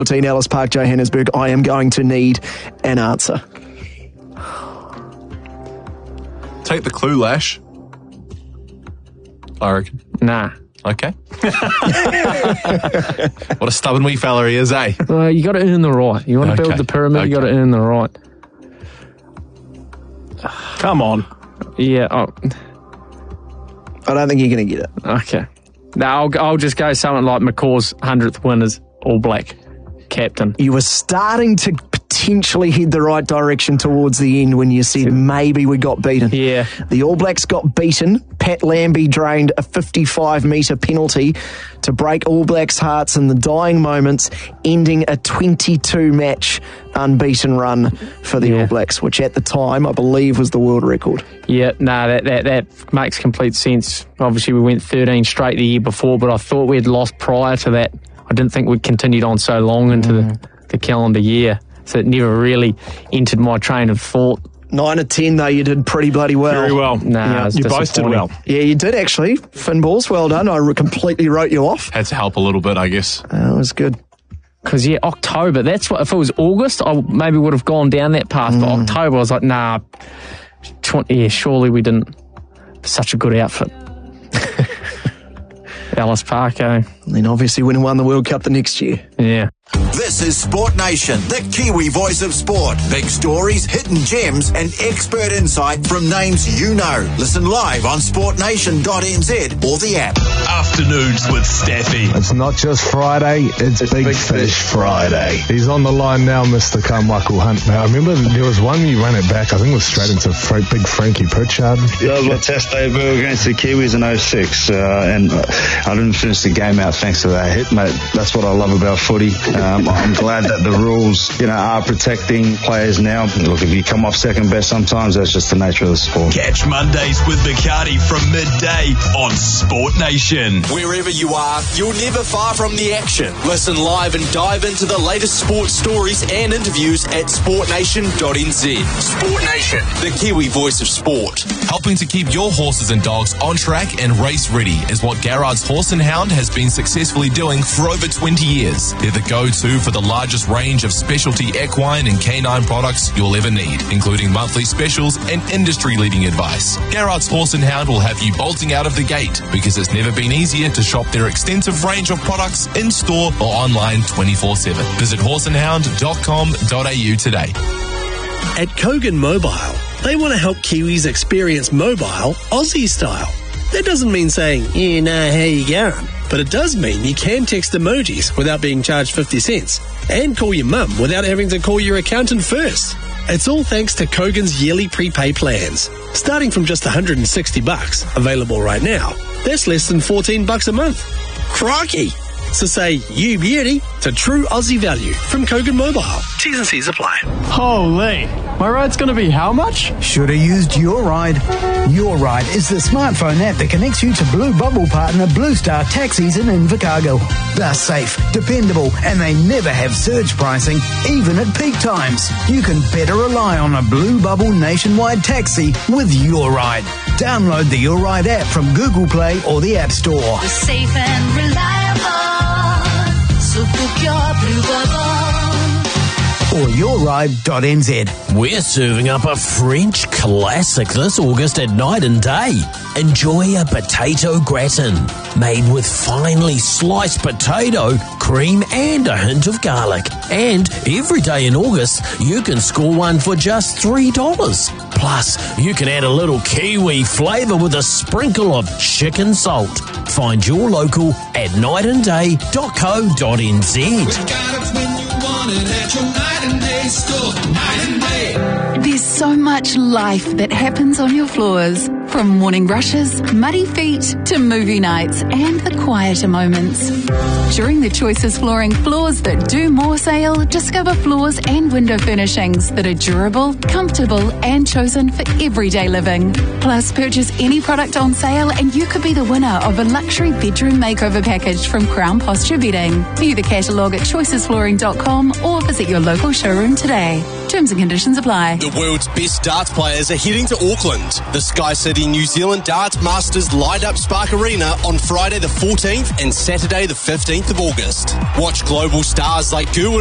14 Ellis Park, Johannesburg. I am going to need an answer. Take the clue, Lash. I reckon. Nah. Okay. What a stubborn wee fella he is, eh? You got to earn the right. You want to build the pyramid, you got to earn the right. Come on. Yeah. I don't think you're going to get it. Okay. Now I'll just go something like McCaw's 100th win as All Black captain. You were starting to potentially head the right direction towards the end when you said maybe we got beaten. Yeah. The All Blacks got beaten. Pat Lambie drained a 55-metre penalty to break All Blacks' hearts in the dying moments, ending a 22-match unbeaten run for the All Blacks, which at the time, I believe, was the world record. Yeah, that makes complete sense. Obviously, we went 13 straight the year before, but I thought we had lost prior to that. I didn't think we'd continued on so long into the calendar year, so it never really entered my train of thought. 9 of 10, though, you did pretty bloody well. Very well. Nah, you both did well. Yeah, you did, actually. Finn Balls, well done. I completely wrote you off. Had to help a little bit, I guess. That was good. Because, October, that's what, if it was August, I maybe would have gone down that path, but October, I was like, nah, surely we didn't. Such a good outfit. Ellis Park, eh? And then obviously when he won the World Cup the next year. Yeah. This is Sport Nation, the Kiwi voice of sport. Big stories, hidden gems, and expert insight from names you know. Listen live on sportnation.nz or the app. Afternoons with Staffy. It's not just Friday, it's Big Fish Friday. He's on the line now, Mr. Carmichael Hunt. Now, I remember there was one you ran it back, I think it was straight into Big Frankie Pritchard. Yeah, it was my test debut against the Kiwis in 06, and I didn't finish the game out thanks to that hit, mate. That's what I love about footy. I'm glad that the rules, are protecting players now. Look, if you come off second best sometimes, that's just the nature of the sport. Catch Mondays with Bacardi from midday on Sport Nation. Wherever you are, you're never far from the action. Listen live and dive into the latest sports stories and interviews at sportnation.nz. Sport Nation, the Kiwi voice of sport. Helping to keep your horses and dogs on track and race ready is what Garrard's Horse and Hound has been successfully doing for over 20 years. They're the go-to for the largest range of specialty equine and canine products you'll ever need, including monthly specials and industry-leading advice. Garrard's Horse and Hound will have you bolting out of the gate because it's never been easier to shop their extensive range of products in-store or online 24/7. Visit horseandhound.com.au today. At Kogan Mobile, they want to help Kiwis experience mobile Aussie style. That doesn't mean saying, how you going? But it does mean you can text emojis without being charged 50 cents and call your mum without having to call your accountant first. It's all thanks to Kogan's yearly prepay plans. Starting from just $160, available right now, that's less than $14 a month. Crikey! So say you beauty to true Aussie value from Kogan Mobile. T's and C's apply. Holy, my ride's going to be how much? Should have used Your Ride. Your Ride is the smartphone app that connects you to Blue Bubble partner Blue Star Taxis in Invercargill. They're safe, dependable, and they never have surge pricing, even at peak times. You can better rely on a Blue Bubble nationwide taxi with Your Ride. Download the Your Ride app from Google Play or the App Store. We're safe and reliable, so book your Blue Bubble. Or yourride.nz. We're serving up a French classic this August at Night and Day. Enjoy a potato gratin made with finely sliced potato, cream and a hint of garlic. And every day in August, you can score one for just $3. Plus, you can add a little Kiwi flavour with a sprinkle of chicken salt. Find your local at nightandday.co.nz. We got it when you want it at your Night and Day store. Night and Day. There's so much life that happens on your floors. From morning rushes, muddy feet, to movie nights and the quieter moments. During the Choices Flooring Floors That Do More sale, discover floors and window furnishings that are durable, comfortable and chosen for everyday living. Plus, purchase any product on sale and you could be the winner of a luxury bedroom makeover package from Crown Posture Bedding. View the catalogue at choicesflooring.com or visit your local showroom today. Terms and conditions apply. The world's best darts players are heading to Auckland. The Sky City the New Zealand Darts Masters Light Up Spark Arena on Friday the 14th and Saturday the 15th of August. Watch global stars like Gurwood